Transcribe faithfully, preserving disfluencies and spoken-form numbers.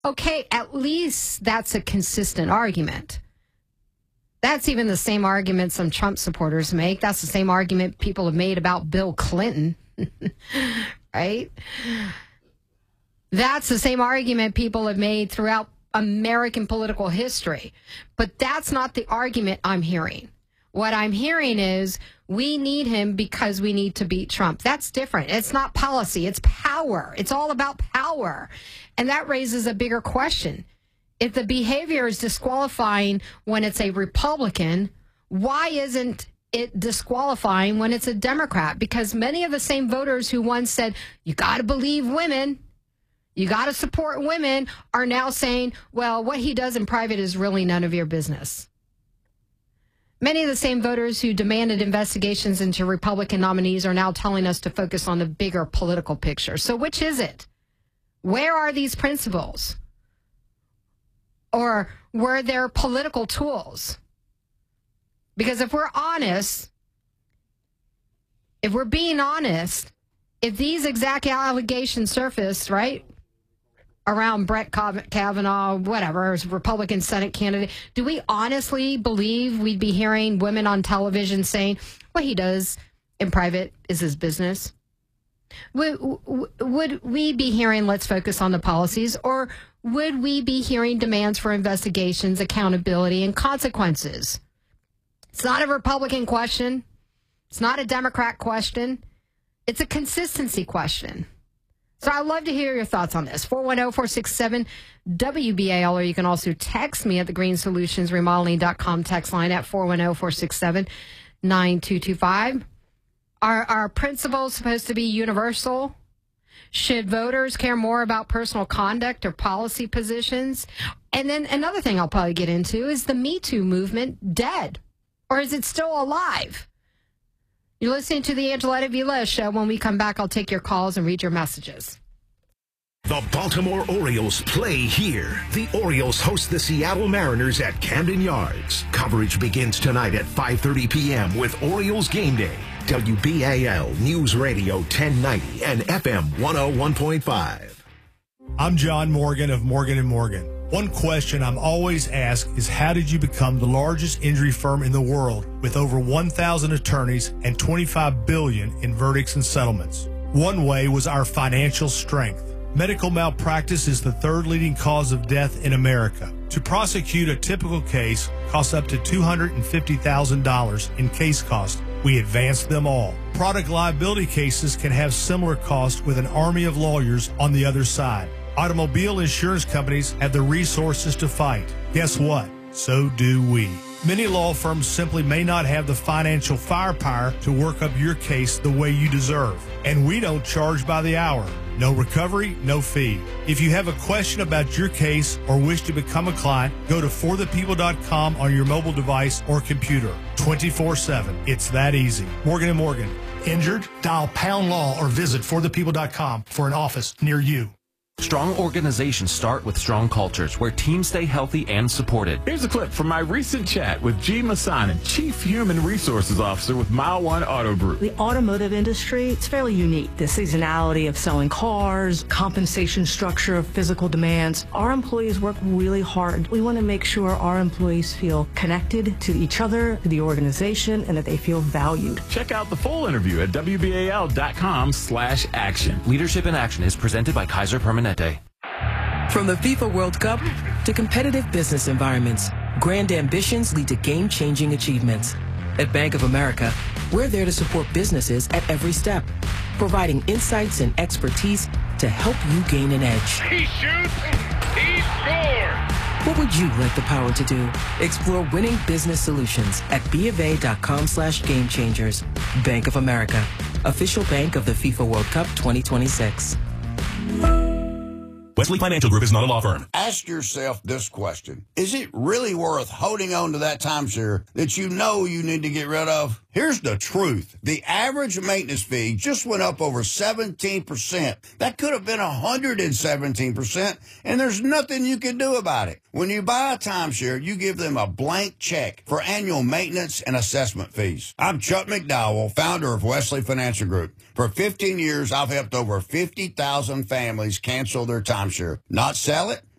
Okay, at least that's a consistent argument. That's even the same argument some Trump supporters make. That's the same argument people have made about Bill Clinton, right? That's the same argument people have made throughout American political history. But that's not the argument I'm hearing. What I'm hearing is we need him because we need to beat Trump. That's different. It's not policy. It's power. It's all about power. And that raises a bigger question. If the behavior is disqualifying when it's a Republican, why isn't it disqualifying when it's a Democrat? Because many of the same voters who once said, you got to believe women, you got to support women, are now saying, well, what he does in private is really none of your business. Many of the same voters who demanded investigations into Republican nominees are now telling us to focus on the bigger political picture. So which is it? Where are these principles? Or were there political tools? Because if we're honest, if we're being honest, if these exact allegations surfaced, right, around Brett Kavanaugh, whatever, as Republican Senate candidate, do we honestly believe we'd be hearing women on television saying what he does in private is his business? Would, would we be hearing, let's focus on the policies, or would we be hearing demands for investigations, accountability, and consequences? It's not a Republican question. It's not a Democrat question. It's a consistency question. So I'd love to hear your thoughts on this. four one zero, four six seven, W B A L, or you can also text me at the green solutions remodeling dot com text line at four one zero, four six seven, nine two two five. Are our principles supposed to be universal? Should voters care more about personal conduct or policy positions? And then another thing I'll probably get into is the Me Too movement dead? Or is it still alive? You're listening to the Angeletta Vilez Show. When we come back, I'll take your calls and read your messages. The Baltimore Orioles play here. The Orioles host the Seattle Mariners at Camden Yards. Coverage begins tonight at five thirty p.m. with Orioles Game Day. W B A L News Radio ten ninety and F M one oh one point five. I'm John Morgan of Morgan and Morgan. One question I'm always asked is, how did you become the largest injury firm in the world with over one thousand attorneys and twenty-five billion dollars in verdicts and settlements? One way was our financial strength. Medical malpractice is the third leading cause of death in America. To prosecute a typical case costs up to two hundred fifty thousand dollars in case costs. We advance them all. Product liability cases can have similar costs with an army of lawyers on the other side. Automobile insurance companies have the resources to fight. Guess what? So do we. Many law firms simply may not have the financial firepower to work up your case the way you deserve. And we don't charge by the hour. No recovery, no fee. If you have a question about your case or wish to become a client, go to for the people dot com on your mobile device or computer. twenty-four seven. It's that easy. Morgan and Morgan. Injured? Dial pound law or visit for the people dot com for an office near you. Strong organizations start with strong cultures where teams stay healthy and supported. Here's a clip from my recent chat with G. Masanin, Chief Human Resources Officer with Mile One Auto Group. The automotive industry, it's fairly unique. The seasonality of selling cars, compensation structure of physical demands. Our employees work really hard. We want to make sure our employees feel connected to each other, to the organization, and that they feel valued. Check out the full interview at W B A L dot com slash action. Leadership in Action is presented by Kaiser Permanente. From the FIFA World Cup to competitive business environments, grand ambitions lead to game-changing achievements. At Bank of America, we're there to support businesses at every step, providing insights and expertise to help you gain an edge. He shoots, he scores! What would you like the power to do? Explore winning business solutions at B of A dot com slash game changers. Bank of America, official bank of the FIFA World Cup twenty twenty-six. Wesley Financial Group is not a law firm. Ask yourself this question. Is it really worth holding on to that timeshare that you know you need to get rid of? Here's the truth. The average maintenance fee just went up over seventeen percent. That could have been one hundred seventeen percent, and there's nothing you can do about it. When you buy a timeshare, you give them a blank check for annual maintenance and assessment fees. I'm Chuck McDowell, founder of Wesley Financial Group. For fifteen years, I've helped over fifty thousand families cancel their timeshare. Not sell it,